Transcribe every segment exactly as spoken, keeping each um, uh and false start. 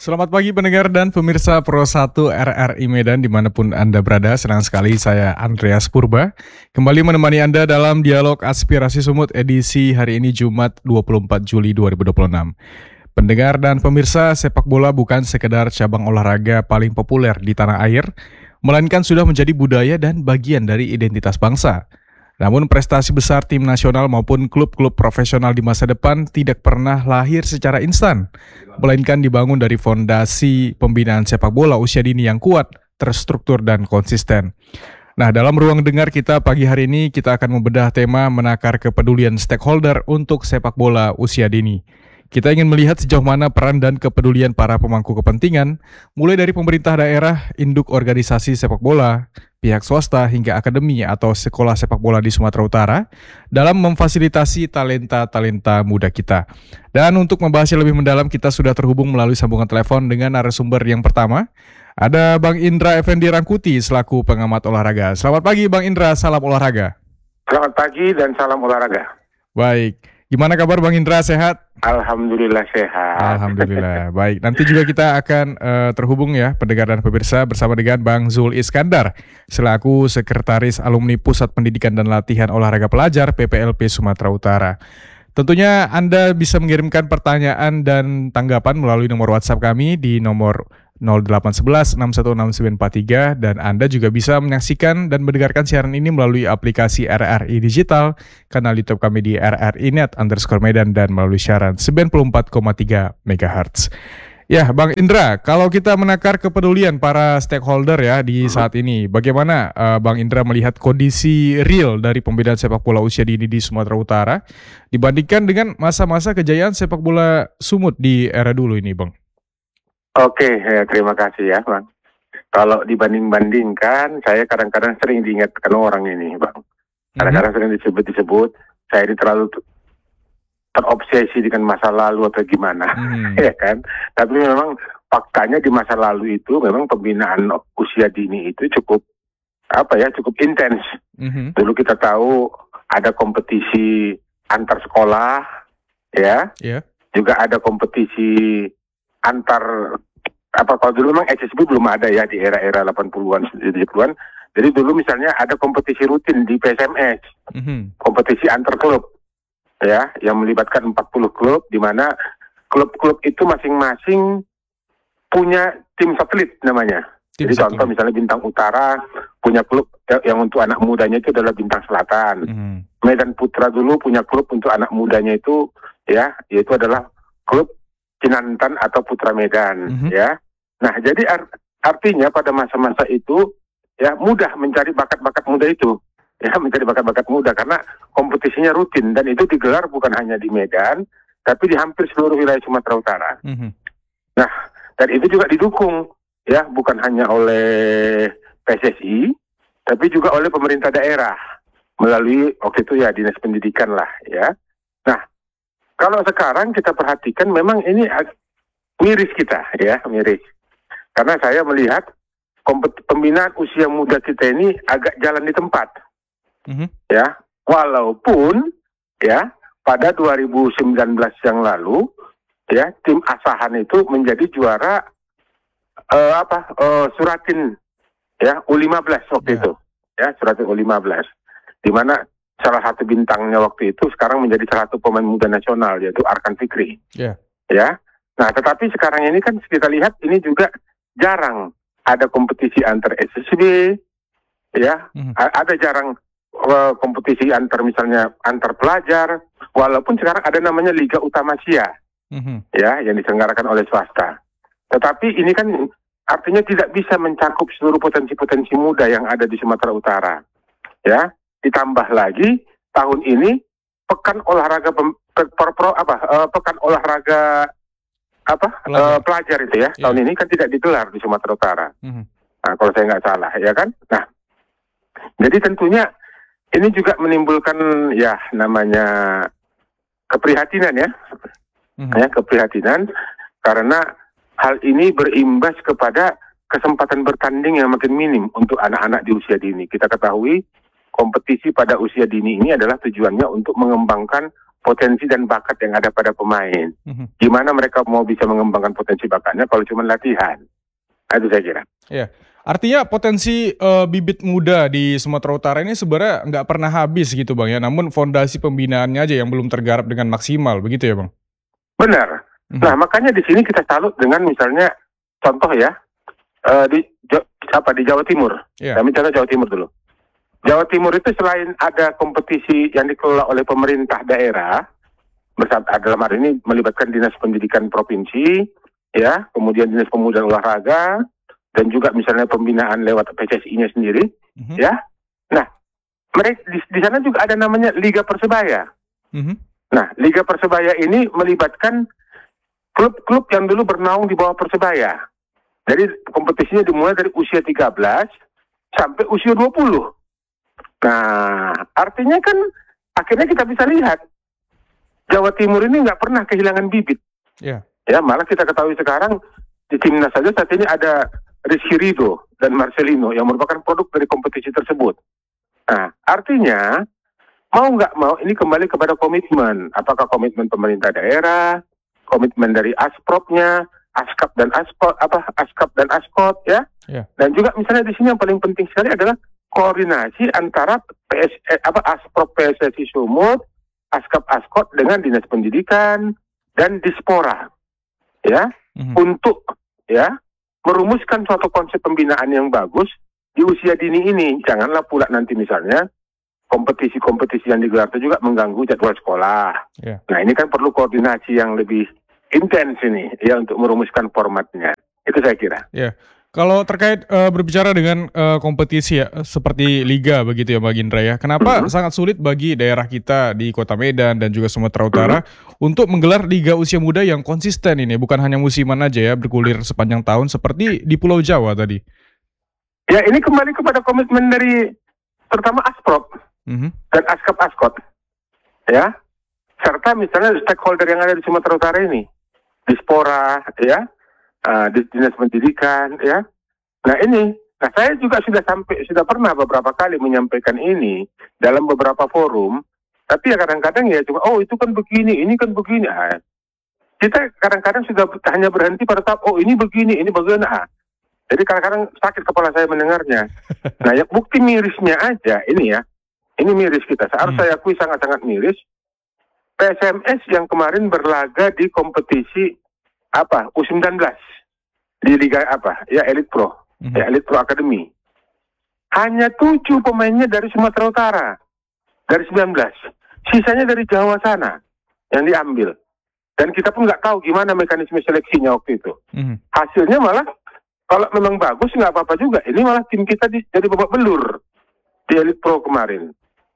Selamat pagi pendengar dan pemirsa Pro satu R R I Medan dimanapun Anda berada. Senang sekali saya Andreas Purba kembali menemani Anda dalam Dialog Aspirasi Sumut edisi hari ini Jumat dua puluh empat Juli dua ribu dua puluh enam. Pendengar dan pemirsa, sepak bola bukan sekedar cabang olahraga paling populer di tanah air, melainkan sudah menjadi budaya dan bagian dari identitas bangsa. Namun prestasi besar tim nasional maupun klub-klub profesional di masa depan tidak pernah lahir secara instan, melainkan dibangun dari fondasi pembinaan sepak bola usia dini yang kuat, terstruktur dan konsisten. Nah, dalam ruang dengar kita pagi hari ini kita akan membedah tema menakar kepedulian stakeholder untuk sepak bola usia dini. Kita ingin melihat sejauh mana peran dan kepedulian para pemangku kepentingan, mulai dari pemerintah daerah, induk organisasi sepak bola, pihak swasta hingga akademi atau sekolah sepak bola di Sumatera Utara dalam memfasilitasi talenta-talenta muda kita. Dan untuk membahasnya lebih mendalam, kita sudah terhubung melalui sambungan telepon dengan narasumber yang pertama. Ada Bang Indra Effendi Rangkuti selaku pengamat olahraga. Selamat pagi Bang Indra, salam olahraga. Selamat pagi dan salam olahraga. Baik. Gimana kabar Bang Indra, sehat? Alhamdulillah sehat. Alhamdulillah, baik. Nanti juga kita akan uh, terhubung ya pendengar dan pemirsa bersama dengan Bang Zul Iskandar selaku Sekretaris Alumni Pusat Pendidikan dan Latihan Olahraga Pelajar P P L P Sumatera Utara. Tentunya Anda bisa mengirimkan pertanyaan dan tanggapan melalui nomor WhatsApp kami di nomor nol delapan satu satu enam satu enam sembilan empat tiga dan Anda juga bisa menyaksikan dan mendengarkan siaran ini melalui aplikasi R R I Digital, kanal YouTube kami di R R I Net underscore Medan dan melalui siaran sembilan puluh empat koma tiga megahertz. Ya, Bang Indra, kalau kita menakar kepedulian para stakeholder ya di saat ini, bagaimana uh, Bang Indra melihat kondisi real dari pembinaan sepak bola usia dini di Sumatera Utara dibandingkan dengan masa-masa kejayaan sepak bola Sumut di era dulu ini, Bang? Oke, ya, terima kasih ya Bang. Kalau dibanding-bandingkan, saya kadang-kadang sering diingatkan orang ini Bang. Kadang-kadang sering disebut-disebut, saya ini terlalu terobsesi dengan masa lalu atau gimana, hmm. ya kan. Tapi memang faktanya di masa lalu itu memang pembinaan usia dini itu cukup, apa ya, cukup intens. Hmm. Dulu kita tahu ada kompetisi antar sekolah, ya. Yeah. Juga ada kompetisi antar, apa kalau dulu memang S S B belum ada ya di era-era delapan puluhan, tujuh puluhan. Jadi dulu misalnya ada kompetisi rutin di P S M S, mm-hmm. kompetisi antar klub, ya, yang melibatkan empat puluh klub, di mana klub-klub itu masing-masing punya tim satelit namanya. Tim Jadi satelit. Contoh misalnya Bintang Utara punya klub yang untuk anak mudanya itu adalah Bintang Selatan. Mm-hmm. Medan Putra dulu punya klub untuk anak mudanya itu, ya, yaitu adalah klub Cinantan atau Putra Medan, mm-hmm. ya. Nah, jadi art- artinya pada masa-masa itu, ya, mudah mencari bakat-bakat muda itu, ya, mencari bakat-bakat muda karena kompetisinya rutin dan itu digelar bukan hanya di Medan, tapi di hampir seluruh wilayah Sumatera Utara. Mm-hmm. Nah, dan itu juga didukung, ya, bukan hanya oleh P S S I, tapi juga oleh pemerintah daerah melalui waktu itu ya Dinas Pendidikan lah, ya. Nah, kalau sekarang kita perhatikan memang ini miris kita, ya, miris. Karena saya melihat kompet- pembinaan usia muda kita ini agak jalan di tempat. Mm-hmm. Ya, walaupun ya pada dua ribu sembilan belas yang lalu ya tim Asahan itu menjadi juara uh, apa uh, Suratin ya U lima belas waktu yeah. itu. Ya, Suratin U lima belas. Di mana salah satu bintangnya waktu itu sekarang menjadi salah satu pemain muda nasional, yaitu Arkan Fikri. Yeah. Ya. Nah, tetapi sekarang ini kan kita lihat ini juga jarang ada kompetisi antar S S B, ya. Mm-hmm. A- ada jarang uh, kompetisi antar misalnya antar pelajar, walaupun sekarang ada namanya Liga Utama Sia, mm-hmm. ya, yang diselenggarakan oleh swasta. Tetapi ini kan artinya tidak bisa mencakup seluruh potensi-potensi muda yang ada di Sumatera Utara, ya. Ditambah lagi tahun ini pekan olahraga pem, per, per, pro, apa uh, pekan olahraga apa uh, pelajar itu ya yeah. tahun ini kan tidak digelar di Sumatera Utara. Mm-hmm. Nah, kalau saya nggak salah ya kan. Nah, jadi tentunya ini juga menimbulkan ya namanya keprihatinan ya, mm-hmm. ya keprihatinan karena hal ini berimbas kepada kesempatan bertanding yang makin minim untuk anak-anak di usia dini. Kita ketahui kompetisi pada usia dini ini adalah tujuannya untuk mengembangkan potensi dan bakat yang ada pada pemain. Mhm. Gimana mereka mau bisa mengembangkan potensi bakatnya kalau cuma latihan? Nah, itu saya kira. Iya. Artinya potensi eh, bibit muda di Sumatera Utara ini sebenarnya nggak pernah habis gitu Bang ya, namun fondasi pembinaannya aja yang belum tergarap dengan maksimal, begitu ya Bang? Benar. Mhm. Nah, makanya di sini kita salut dengan misalnya contoh ya, eh, di Ja- apa di Jawa Timur. Iya. Kami contoh Jawa Timur dulu. Jawa Timur itu selain ada kompetisi yang dikelola oleh pemerintah daerah, bersama dalam hari ini melibatkan Dinas Pendidikan Provinsi, ya, kemudian Dinas Pemuda dan Olahraga, dan juga misalnya pembinaan lewat P C S I-nya sendiri, Mhm. ya. Nah, mereka di, di sana juga ada namanya Liga Persebaya. Mhm. Nah, Liga Persebaya ini melibatkan klub-klub yang dulu bernaung di bawah Persebaya. Jadi kompetisinya dimulai dari usia tiga belas sampai usia dua puluh. Nah, artinya kan akhirnya kita bisa lihat Jawa Timur ini nggak pernah kehilangan bibit. Iya. Ya, malah kita ketahui sekarang di timnas saja saat ini ada Rizky Ridho dan Marcelino yang merupakan produk dari kompetisi tersebut. Nah, artinya mau nggak mau ini kembali kepada komitmen. Apakah komitmen pemerintah daerah, komitmen dari Asprop-nya, Askap dan Askot, apa Askap dan Askot, ya. Iya. Dan juga misalnya di sini yang paling penting sekali adalah koordinasi antara P S, eh, apa Asprop P S S I Sumut, Askap Askot dengan Dinas Pendidikan dan Dispora, ya, Mhm. untuk ya merumuskan suatu konsep pembinaan yang bagus di usia dini ini. Janganlah pula nanti misalnya kompetisi-kompetisi yang digelar itu juga mengganggu jadwal sekolah. Iya. Nah, ini kan perlu koordinasi yang lebih intens ini ya untuk merumuskan formatnya. Itu saya kira. Iya. Kalau terkait eh, berbicara dengan eh, kompetisi ya, seperti liga begitu ya Bang Indra ya. Kenapa Mhm. sangat sulit bagi daerah kita di Kota Medan dan juga Sumatera Utara untuk menggelar liga usia muda yang konsisten ini, bukan hanya musiman aja ya, bergulir sepanjang tahun seperti di Pulau Jawa tadi. Ya, ini kembali kepada komitmen dari terutama Asprop Mhm. dan Askap Askot, ya, serta misalnya stakeholder yang ada di Sumatera Utara ini, Dispora, ya, uh, di Dinas Pendidikan, ya. Nah ini, nah saya juga sudah sampai, sudah pernah beberapa kali menyampaikan ini dalam beberapa forum, tapi ya kadang-kadang ya cuma, oh itu kan begini, ini kan begini. Ah, kita kadang-kadang sudah hanya berhenti pada tahap, oh ini begini, ini bagaimana. Ah, jadi kadang-kadang sakit kepala saya mendengarnya. Nah, ya bukti mirisnya aja ini ya. Ini miris kita. Harus Hmm. saya akui sangat-sangat miris. P S M S yang kemarin berlaga di kompetisi apa U sembilan belas di Liga apa? Ya Elite Pro, Mhm. ya Elite Pro Academy. Hanya tujuh pemainnya dari Sumatera Utara, dari sembilan belas. Sisanya dari Jawa sana yang diambil. Dan kita pun nggak tahu gimana mekanisme seleksinya waktu itu. Mhm. Hasilnya malah kalau memang bagus nggak apa-apa juga. Ini malah tim kita di, jadi babak belur di Elite Pro kemarin.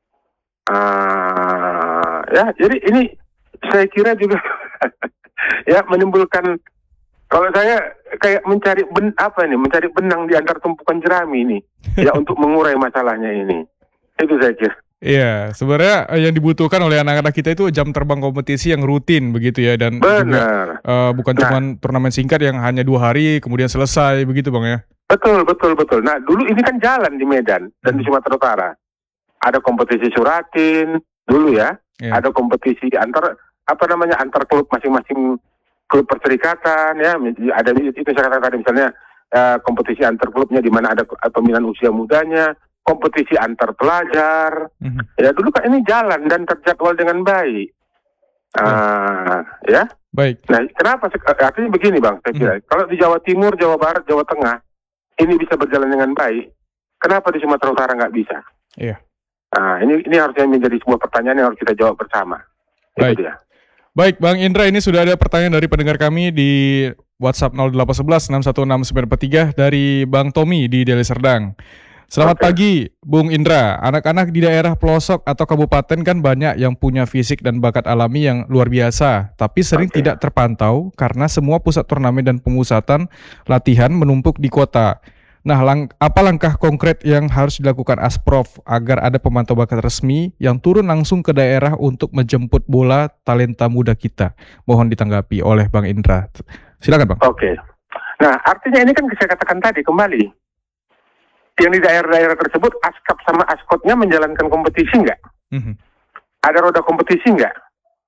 Ah, ya, jadi ini saya kira juga ya menimbulkan, kalau saya kayak mencari ben, apa ini, mencari benang di antara tumpukan jerami ini, ya untuk mengurai masalahnya ini. Itu saya kira. Iya, sebenarnya eh, yang dibutuhkan oleh anak-anak kita itu jam terbang kompetisi yang rutin begitu ya, dan juga Benar. eh, bukan Nah. cuma turnamen singkat yang hanya dua hari kemudian selesai begitu Bang ya. Betul, betul, betul. Nah, dulu ini kan jalan di Medan dan di Mhm. Sumatera Utara. Ada kompetisi suratin dulu ya. Iya. Ada kompetisi antar apa namanya antar klub masing-masing klub perserikatan ya. Ada itu saya katakan tadi misalnya eh, kompetisi antar klubnya di mana ada pembinaan usia mudanya, kompetisi antar pelajar. Mhm. Ya dulu kan ini jalan dan terjadwal dengan baik. Ah, ya. Baik. Nah, kenapa? Artinya begini Bang, saya kira. Kalau di Jawa Timur, Jawa Barat, Jawa Tengah ini bisa berjalan dengan baik, kenapa di Sumatera Utara nggak bisa? Iya. Nah, ini ini harusnya menjadi sebuah pertanyaan yang harus kita jawab bersama. Baik. Itu dia. Baik, Bang Indra, ini sudah ada pertanyaan dari pendengar kami di WhatsApp nol delapan satu satu enam satu enam sembilan empat tiga dari Bang Tommy di Deli Serdang. Selamat Oke. pagi, Bung Indra. Anak-anak di daerah pelosok atau kabupaten kan banyak yang punya fisik dan bakat alami yang luar biasa, tapi sering Oke. tidak terpantau karena semua pusat turnamen dan pemusatan latihan menumpuk di kota. Nah, lang- apa langkah konkret yang harus dilakukan Asprof agar ada pemantau bakat resmi yang turun langsung ke daerah untuk menjemput bola talenta muda kita? Mohon ditanggapi oleh Bang Indra. Silakan, Bang. Oke. Nah, artinya ini kan saya katakan tadi kembali. Yang di daerah-daerah tersebut Askap sama Askotnya menjalankan kompetisi nggak? Mhm. Ada roda kompetisi nggak?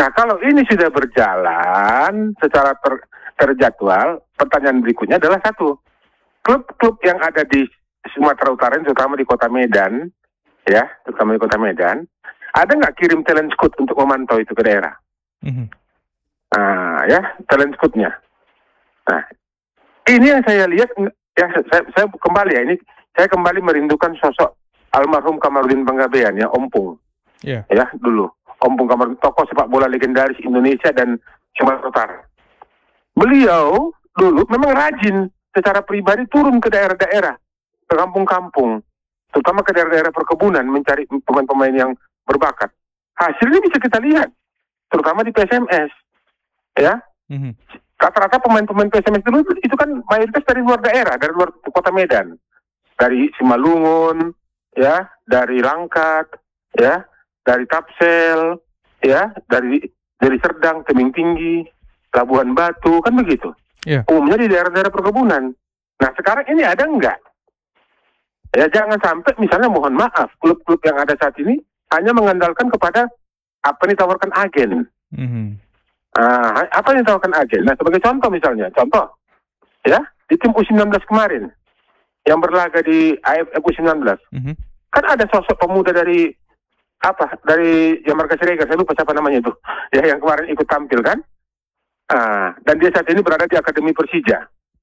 Nah, kalau ini sudah berjalan secara ter, terjadwal, pertanyaan berikutnya adalah satu, klub-klub yang ada di Sumatera Utara, terutama di Kota Medan, ya, terutama di Kota Medan, ada nggak kirim talent scout untuk memantau itu ke daerah? Mm-hmm. Nah, ya, talent scout-nya. Nah, ini yang saya lihat, ya, saya, saya kembali ya, ini saya kembali merindukan sosok almarhum Kamarudin Panggabean, ya, Ompong, yeah. ya, dulu. Ompong Kamarudin, tokoh sepak bola legendaris Indonesia dan Sumatera Utara. Beliau dulu memang rajin secara pribadi turun ke daerah-daerah, ke kampung-kampung, terutama ke daerah-daerah perkebunan mencari pemain-pemain yang berbakat. Hasilnya bisa kita lihat, terutama di P S M S, ya. Mm-hmm. Rata-rata pemain-pemain P S M S dulu itu kan mayoritas dari luar daerah, dari luar kota Medan, dari Simalungun, ya, dari Langkat, ya, dari Tapsel, ya, dari dari Serdang, Tebing Tinggi, Labuhan Batu, kan begitu. Yeah. Umumnya di daerah-daerah perkebunan. Nah, sekarang ini ada enggak? Ya, jangan sampai misalnya, mohon maaf, klub-klub yang ada saat ini hanya mengandalkan kepada apa yang ditawarkan agen. Mm-hmm. Uh, apa yang ditawarkan agen? Nah, sebagai contoh misalnya, contoh, ya, di tim U sembilan belas kemarin, yang berlaga di A F F U sembilan belas, mm-hmm. kan ada sosok pemuda dari apa dari Jamar Siregar, saya lupa siapa namanya itu, ya, yang kemarin ikut tampil kan, ah, dan dia saat ini berada di Akademi Persija.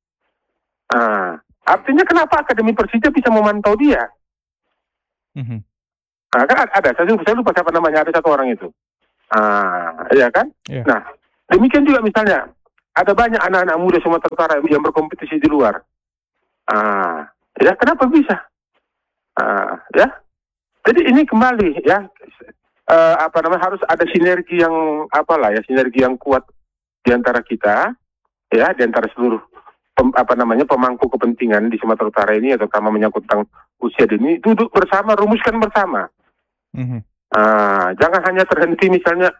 Ah, artinya kenapa Akademi Persija bisa memantau dia? Mm-hmm. Ah, kan ada, saya lupa, saya lupa siapa namanya, ada satu orang itu, ah, ya kan. Yeah. Nah, demikian juga misalnya ada banyak anak-anak muda Sumatera Utara yang berkompetisi di luar. Ah, ya, kenapa bisa? Ah, ya. Jadi ini kembali ya, uh, apa namanya, harus ada sinergi yang apalah ya, sinergi yang kuat di antara kita, ya, di antara seluruh pem, apa namanya pemangku kepentingan di Sumatera Utara ini, atau terutama menyangkut tentang usia dini, duduk bersama, rumuskan bersama. Mm-hmm. Uh, jangan hanya terhenti misalnya,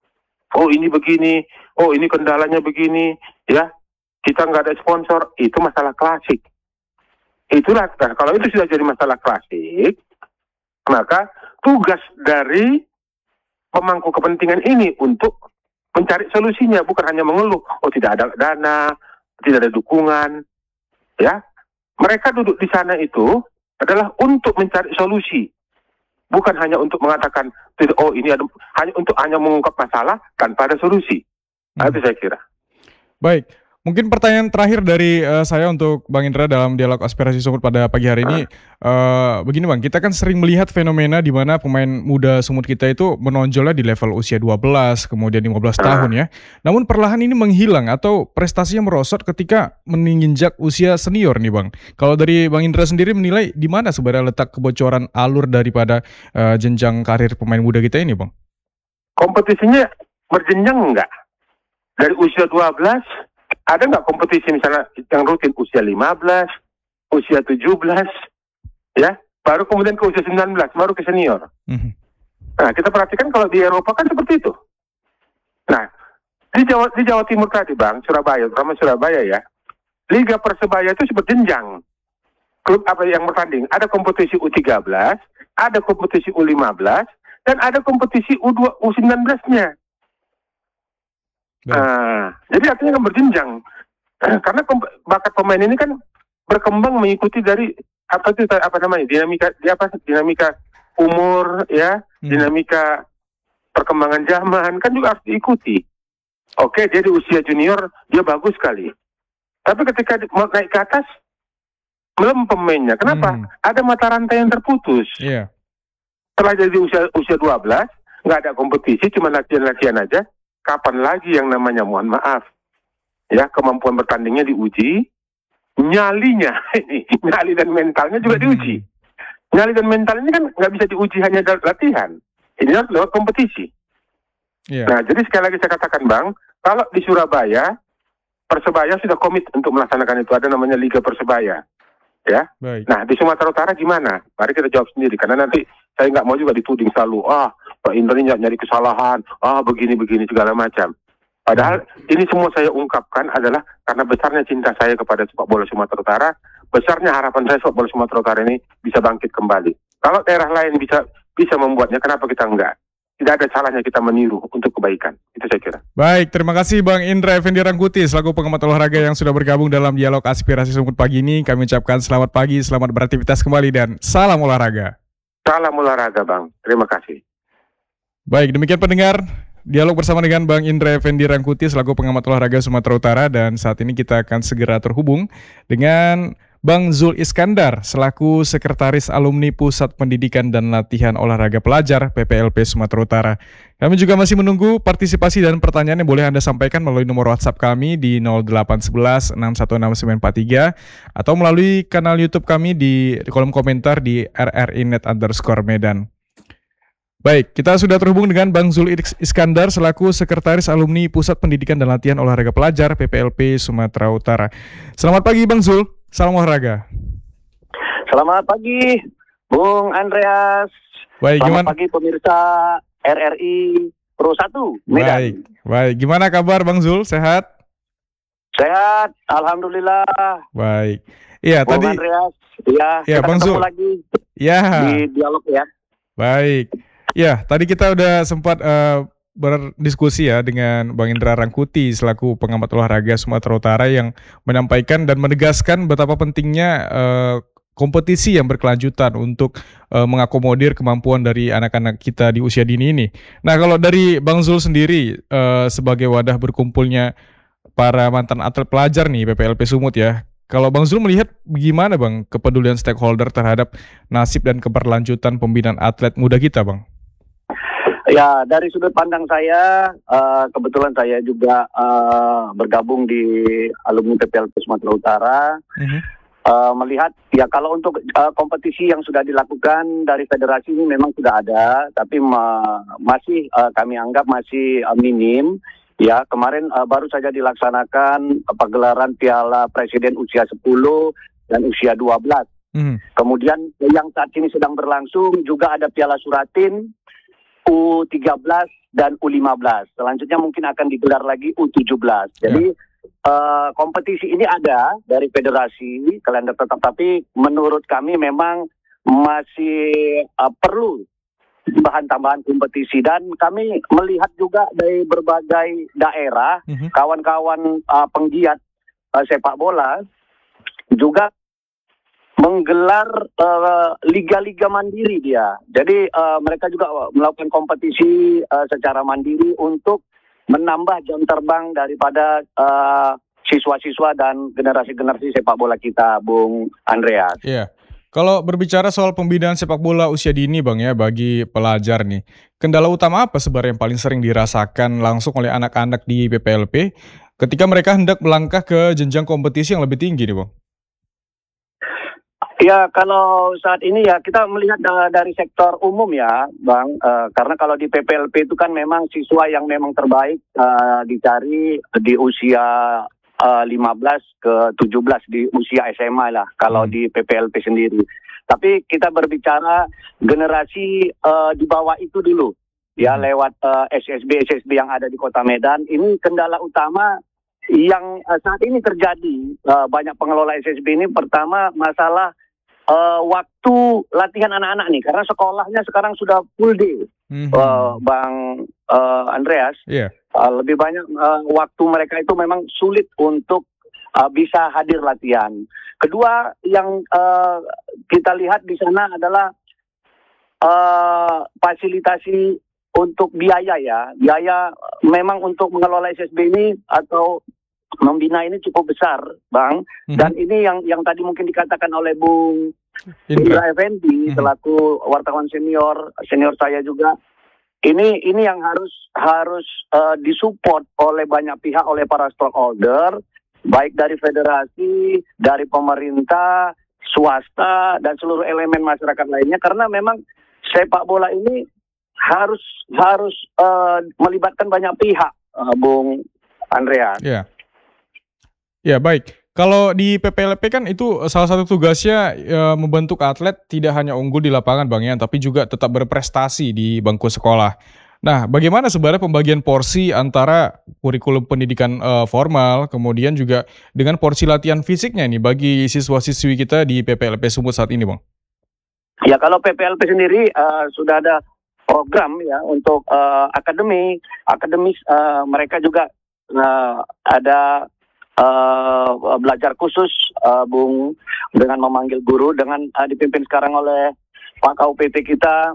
oh ini begini, oh ini kendalanya begini, ya, kita nggak ada sponsor, itu masalah klasik. Itulah, nah, kalau itu sudah jadi masalah klasik, maka tugas dari pemangku kepentingan ini untuk mencari solusinya, bukan hanya mengeluh, oh tidak ada dana, tidak ada dukungan, ya. Mereka duduk di sana itu adalah untuk mencari solusi, bukan hanya untuk mengatakan, oh ini ada, hanya untuk hanya mengungkap masalah tanpa ada solusi. Nah, hmm. itu saya kira. Baik. Mungkin pertanyaan terakhir dari uh, saya untuk Bang Indra dalam dialog aspirasi Sumut pada pagi hari ini, uh, begini Bang, kita kan sering melihat fenomena di mana pemain muda Sumut kita itu menonjolnya di level usia dua belas, kemudian lima belas tahun ya. Namun perlahan ini menghilang atau prestasinya merosot ketika menginjak usia senior nih Bang. Kalau dari Bang Indra sendiri menilai di mana sebenarnya letak kebocoran alur daripada uh, jenjang karir pemain muda kita ini Bang? Kompetisinya berjenjang enggak? Dari usia dua belas ada nggak kompetisi misalnya yang rutin usia lima belas, usia tujuh belas, ya, baru kemudian ke usia sembilan belas, baru ke senior. Mm-hmm. Nah, kita perhatikan kalau di Eropa kan seperti itu. Nah, di Jawa, di Jawa Timur tadi Bang, Surabaya, terutama Surabaya ya, Liga Persebaya itu berjenjang. Klub apa yang bertanding, ada kompetisi U tiga belas, ada kompetisi U lima belas, dan ada kompetisi U dua, U sembilan belas-nya. Nah, jadi artinya kan berjenjang, karena bakat pemain ini kan berkembang mengikuti dari apa itu apa namanya dinamika, dia apa dinamika umur ya, hmm. dinamika perkembangan zaman kan juga harus diikuti. Oke, dia di usia junior dia bagus sekali, tapi ketika mau naik ke atas belum pemainnya. Kenapa? Hmm. Ada mata rantai yang terputus. Yeah. Setelah jadi usia usia dua belas nggak ada kompetisi, cuma latihan-latihan aja. Kapan lagi yang namanya, mohon maaf, ya, kemampuan bertandingnya diuji, nyalinya, nyali dan mentalnya juga diuji. Nyali dan mental ini kan nggak bisa diuji hanya dari latihan, ini harus lewat kompetisi. Yeah. Nah, jadi sekali lagi saya katakan Bang, kalau di Surabaya, Persebaya sudah komit untuk melaksanakan itu, ada namanya Liga Persebaya. Ya, baik. Nah di Sumatera Utara gimana? Mari kita jawab sendiri, karena nanti saya nggak mau juga dituding selalu, ah Pak Indra ini nyari kesalahan, ah begini-begini segala macam. Padahal hmm. ini semua saya ungkapkan adalah karena besarnya cinta saya kepada sepak bola Sumatera Utara, besarnya harapan saya sepak bola Sumatera Utara ini bisa bangkit kembali. Kalau daerah lain bisa bisa membuatnya, kenapa kita enggak? tidak ada salahnya kita meniru untuk kebaikan. Itu saya kira. Baik, terima kasih Bang Indra Effendi Rangkuti selaku pengamat olahraga yang sudah bergabung dalam dialog aspirasi Sumut pagi ini. Kami ucapkan selamat pagi, selamat beraktivitas kembali dan salam olahraga. Salam olahraga Bang, terima kasih. Baik, demikian pendengar dialog bersama dengan Bang Indra Effendi Rangkuti selaku pengamat olahraga Sumatera Utara, dan saat ini kita akan segera terhubung dengan Bang Zul Iskandar selaku Sekretaris Alumni Pusat Pendidikan dan Latihan Olahraga Pelajar P P L P Sumatera Utara. Kami juga masih menunggu partisipasi dan pertanyaan yang boleh Anda sampaikan melalui nomor WhatsApp kami di nol delapan satu satu enam satu enam sembilan empat tiga atau melalui kanal YouTube kami di kolom komentar di r r i net underscore Medan. Baik, kita sudah terhubung dengan Bang Zul Iskandar selaku Sekretaris Alumni Pusat Pendidikan dan Latihan Olahraga Pelajar P P L P Sumatera Utara. Selamat pagi Bang Zul, salam olahraga. Selamat pagi Bung Andreas. Baik, Selamat gimana? pagi pemirsa R R I Pro satu Medan. Baik, baik. Gimana kabar Bang Zul? Sehat? Sehat, alhamdulillah. Baik. Iya, Bung tadi Andreas, ya, Ya, kita Bang ketemu Zul. lagi ya. di dialog ya. Baik. Ya, tadi kita udah sempat eh, berdiskusi ya dengan Bang Indra Rangkuti selaku pengamat olahraga Sumatera Utara yang menyampaikan dan menegaskan betapa pentingnya eh, kompetisi yang berkelanjutan untuk eh, mengakomodir kemampuan dari anak-anak kita di usia dini ini. Nah, kalau dari Bang Zul sendiri eh, sebagai wadah berkumpulnya para mantan atlet pelajar nih P P L P Sumut ya. Kalau Bang Zul melihat gimana Bang kepedulian stakeholder terhadap nasib dan keberlanjutan pembinaan atlet muda kita Bang? Ya, dari sudut pandang saya, eh, kebetulan saya juga eh, bergabung di alumni P P L P Sumatera Utara. Mhm. Eh, melihat ya kalau untuk eh, kompetisi yang sudah dilakukan dari federasi ini memang sudah ada, tapi ma- masih eh, kami anggap masih eh, minim. Ya, kemarin uh, baru saja dilaksanakan uh, pagelaran Piala Presiden usia sepuluh dan usia dua belas. Mhm. Kemudian yang saat ini sedang berlangsung juga ada Piala Suratin U tiga belas dan U lima belas. Selanjutnya mungkin akan digelar lagi U tujuh belas. Jadi uh, kompetisi ini ada dari federasi kalender tetap, tapi menurut kami memang masih uh, perlu bahan tambahan kompetisi, dan kami melihat juga dari berbagai daerah Mhm. kawan-kawan uh, penggiat uh, sepak bola juga menggelar uh, liga-liga mandiri dia. Jadi uh, mereka juga melakukan kompetisi uh, secara mandiri untuk menambah jam terbang daripada uh, siswa-siswa dan generasi-generasi sepak bola kita, Bung Andreas. Iya. Kalau berbicara soal pembinaan sepak bola usia dini Bang ya bagi pelajar nih, kendala utama apa sebenarnya yang paling sering dirasakan langsung oleh anak-anak di P P L P ketika mereka hendak melangkah ke jenjang kompetisi yang lebih tinggi nih Bang? Ya, kalau saat ini ya kita melihat uh, dari sektor umum ya, Bang. Uh, karena kalau di P P L P itu kan memang siswa yang memang terbaik uh, dicari di usia uh, lima belas ke tujuh belas, di usia S M A lah kalau Hmm. di P P L P sendiri. Tapi kita berbicara generasi uh, di bawah itu dulu. Ya, Hmm. lewat uh, S S B S S B yang ada di Kota Medan. Ini kendala utama yang uh, saat ini terjadi uh, banyak pengelola S S B ini. Pertama, masalah Uh, waktu latihan anak-anak nih, karena sekolahnya sekarang sudah full day, Mhm. uh, Bang uh, Andreas. Iya. Uh, lebih banyak uh, waktu mereka itu memang sulit untuk uh, bisa hadir latihan. Kedua, yang uh, kita lihat di sana adalah uh, fasilitasi untuk biaya ya. Biaya uh, memang untuk mengelola S S B ini atau membina ini cukup besar, Bang. Mhm. Dan ini yang yang tadi mungkin dikatakan oleh Bung Indra. Indra Effendi Mhm. selaku wartawan senior, senior saya juga. Ini ini yang harus harus uh, disupport oleh banyak pihak, oleh para stakeholder, baik dari federasi, dari pemerintah, swasta, dan seluruh elemen masyarakat lainnya, karena memang sepak bola ini harus harus uh, melibatkan banyak pihak, uh, Bung Andreas. Iya. Ya baik, kalau di P P L P kan itu eh, salah satu tugasnya eh, membentuk atlet tidak hanya unggul di lapangan Bang ya, tapi juga tetap berprestasi di bangku sekolah. Nah, bagaimana sebenarnya pembagian porsi antara kurikulum pendidikan eh, formal, kemudian juga dengan porsi latihan fisiknya nih bagi siswa-siswi kita di P P L P Sumut saat ini Bang? Ya, kalau P P L P sendiri uh, sudah ada program ya untuk uh, akademi, akademis uh, mereka juga uh, ada uh, belajar khusus, uh, Bung, dengan memanggil guru dengan uh, dipimpin sekarang oleh Pak K U P T kita.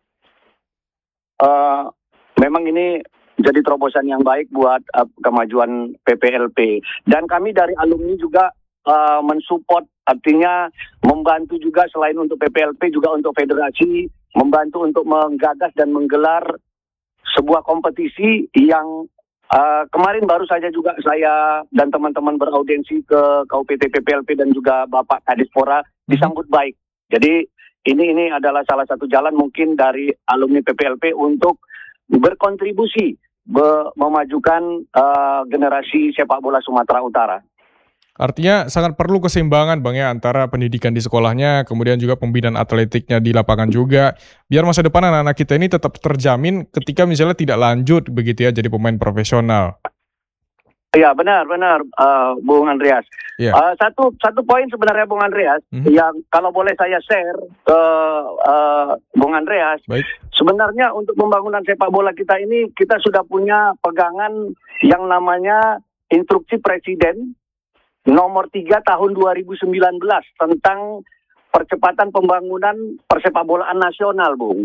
Uh, memang ini jadi terobosan yang baik buat uh, kemajuan P P L P, dan kami dari alumni juga uh, mensupport, artinya membantu juga selain untuk P P L P juga untuk federasi, membantu untuk menggagas dan menggelar sebuah kompetisi yang uh, kemarin baru saja juga saya dan teman-teman beraudiensi ke K U P T P P L P dan juga Bapak Kadispora disambut baik. Jadi ini ini adalah salah satu jalan mungkin dari alumni P P L P untuk berkontribusi be- memajukan uh, generasi sepak bola Sumatera Utara. Artinya sangat perlu keseimbangan Bang ya antara pendidikan di sekolahnya, kemudian juga pembinaan atletiknya di lapangan juga, biar masa depan anak-anak kita ini tetap terjamin ketika misalnya tidak lanjut begitu ya jadi pemain profesional. Iya benar benar uh, Bung Andreas. Iya. Uh, satu satu poin sebenarnya Bung Andreas Mhm. yang kalau boleh saya share ke uh, Bung Andreas. Baik. Sebenarnya untuk pembangunan sepak bola kita ini kita sudah punya pegangan yang namanya instruksi Presiden nomor tiga tahun dua ribu sembilan belas tentang percepatan pembangunan persepak bolaan nasional, Bung.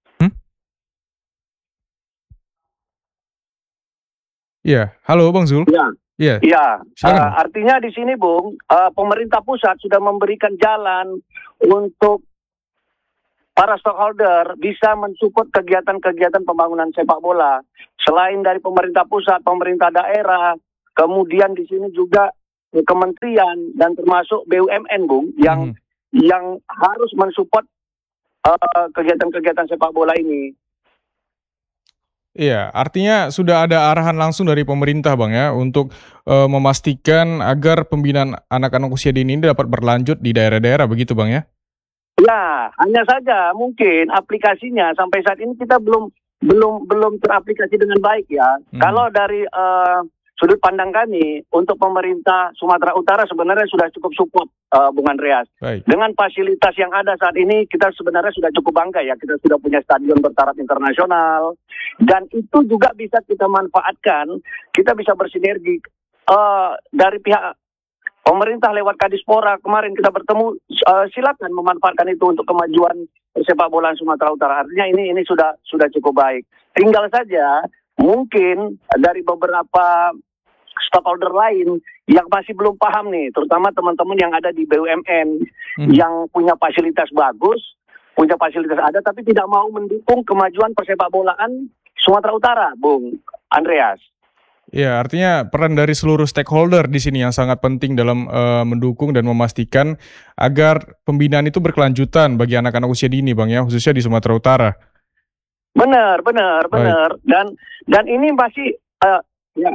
Iya, halo Bang Zul. Ya. Iya. Iya, Silakan, uh, Bang. artinya di sini, Bung, uh, pemerintah pusat sudah memberikan jalan untuk para stakeholder bisa mensupport kegiatan-kegiatan pembangunan sepak bola. Selain dari pemerintah pusat, pemerintah daerah, kemudian di sini juga kementerian dan termasuk B U M N, Bung, yang Mhm. yang harus mensupport uh, kegiatan-kegiatan sepak bola ini. Iya, artinya sudah ada arahan langsung dari pemerintah Bang ya untuk eh, memastikan agar pembinaan anak-anak usia dini ini dapat berlanjut di daerah-daerah begitu Bang ya? Ya, hanya saja mungkin aplikasinya sampai saat ini kita belum belum belum teraplikasi dengan baik ya. Hmm. Kalau dari eh, sudut pandang kami untuk pemerintah Sumatera Utara sebenarnya sudah cukup support, eh, Bung Andreas. Baik. Dengan fasilitas yang ada saat ini kita sebenarnya sudah cukup bangga ya. Kita sudah punya stadion bertaraf internasional dan itu juga bisa kita manfaatkan. Kita bisa bersinergi eh, dari pihak pemerintah lewat Kadispora kemarin kita bertemu, uh, silakan memanfaatkan itu untuk kemajuan sepak bola Sumatera Utara. Artinya ini ini sudah sudah cukup baik. Tinggal saja mungkin dari beberapa stakeholder lain yang masih belum paham nih, terutama teman-teman yang ada di B U M N Mhm. yang punya fasilitas bagus, punya fasilitas ada tapi tidak mau mendukung kemajuan persepak bolaan Sumatera Utara, Bung Andreas. Ya, artinya peran dari seluruh stakeholder di sini yang sangat penting dalam eh, mendukung dan memastikan agar pembinaan itu berkelanjutan bagi anak-anak usia dini, Bang ya, khususnya di Sumatera Utara. Benar, benar, Baik. benar. Dan dan ini masih eh, ya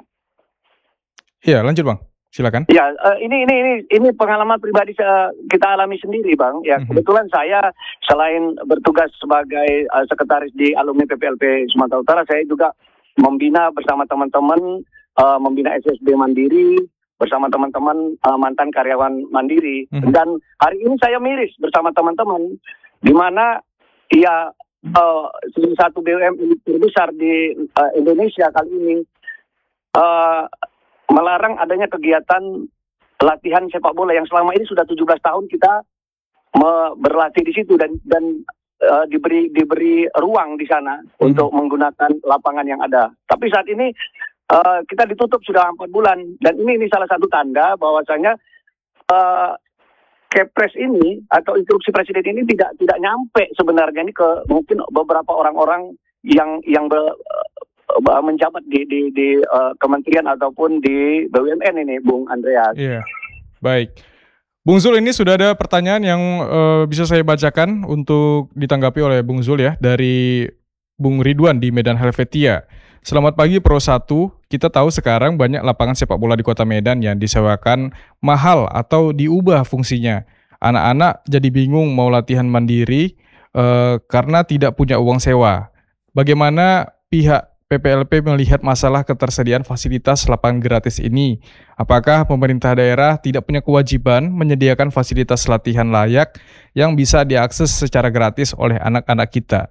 Iya, lanjut Bang. Silakan. ya eh, ini ini ini ini pengalaman pribadi eh, kita alami sendiri, Bang. Ya Mhm. kebetulan saya selain bertugas sebagai eh, sekretaris di alumni P P L P Sumatera Utara, saya juga membina bersama teman-teman, eh, membina S S B Mandiri bersama teman-teman eh, mantan karyawan Mandiri. Mhm. Dan hari ini saya miris bersama teman-teman di mana ya eh, salah satu B U M N terbesar di eh, Indonesia kali ini eh, melarang adanya kegiatan latihan sepak bola yang selama ini sudah tujuh belas tahun kita me- berlatih di situ dan dan eh, diberi diberi ruang di sana Hmm. untuk menggunakan lapangan yang ada. Tapi saat ini eh, kita ditutup sudah empat bulan dan ini ini salah satu tanda bahwasanya eh, Kepres ini atau instruksi presiden ini tidak tidak nyampe sebenarnya ini ke mungkin beberapa orang-orang yang yang be- eh, menjabat di di di eh, kementerian ataupun di B U M N ini, Bung Andreas. Iya. Baik. Bung Zul, ini sudah ada pertanyaan yang eh, bisa saya bacakan untuk ditanggapi oleh Bung Zul ya dari Bung Ridwan di Medan Helvetia. Selamat pagi Pro satu. Kita tahu sekarang banyak lapangan sepak bola di Kota Medan yang disewakan mahal atau diubah fungsinya. Anak-anak jadi bingung mau latihan mandiri eh, karena tidak punya uang sewa. Bagaimana pihak P P L P melihat masalah ketersediaan fasilitas lapangan gratis ini? Apakah pemerintah daerah tidak punya kewajiban menyediakan fasilitas latihan layak yang bisa diakses secara gratis oleh anak-anak kita?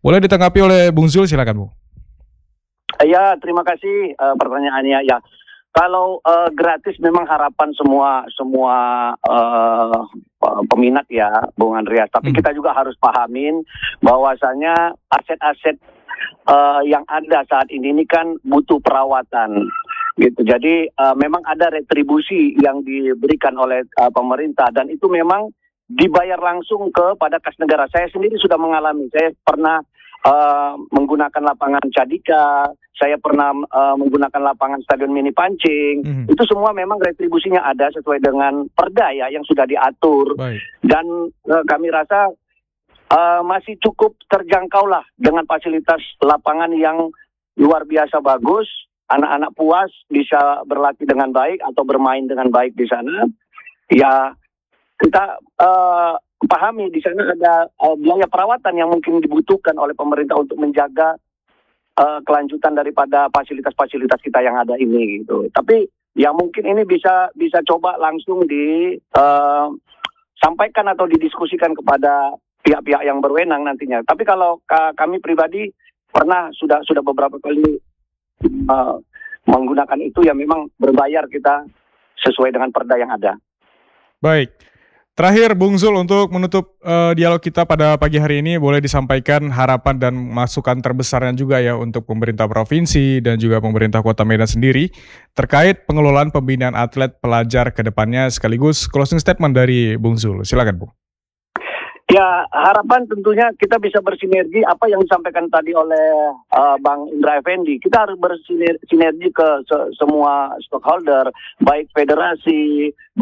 Boleh ditanggapi oleh Bung Zul, silakan Bu. Ya, terima kasih uh, pertanyaannya. Ya, kalau uh, gratis memang harapan semua semua uh, peminat ya, Bung Andreas. Tapi hmm. kita juga harus pahamin bahwasanya aset-aset uh, yang ada saat ini ini kan butuh perawatan. Gitu. Jadi uh, memang ada retribusi yang diberikan oleh uh, pemerintah dan itu memang dibayar langsung kepada kas negara. Saya sendiri sudah mengalami. Saya pernah uh, menggunakan lapangan Cadika, saya pernah uh, menggunakan lapangan Stadion Mini Pancing. Mm-hmm. Itu semua memang retribusinya ada sesuai dengan perda ya yang sudah diatur. Baik. Dan uh, kami rasa uh, masih cukup terjangkau lah dengan fasilitas lapangan yang luar biasa bagus. Anak-anak puas bisa berlatih dengan baik atau bermain dengan baik di sana. Ya, kita uh, pahami di sana ada uh, biaya perawatan yang mungkin dibutuhkan oleh pemerintah untuk menjaga uh, kelanjutan daripada fasilitas-fasilitas kita yang ada ini gitu. Tapi ya mungkin ini bisa bisa coba langsung disampaikan uh, atau didiskusikan kepada pihak-pihak yang berwenang nantinya. Tapi kalau ka- kami pribadi pernah sudah sudah beberapa kali uh, menggunakan itu ya memang berbayar kita sesuai dengan perda yang ada. Baik. Terakhir Bung Zul, untuk menutup uh, dialog kita pada pagi hari ini, boleh disampaikan harapan dan masukan terbesarnya juga ya untuk pemerintah provinsi dan juga pemerintah Kota Medan sendiri terkait pengelolaan pembinaan atlet pelajar ke depannya, sekaligus closing statement dari Bung Zul. Silakan Bung. Ya, harapan tentunya kita bisa bersinergi apa yang disampaikan tadi oleh uh, Bang Indra Effendi. Kita harus bersinergi ke se- semua stakeholder, baik federasi,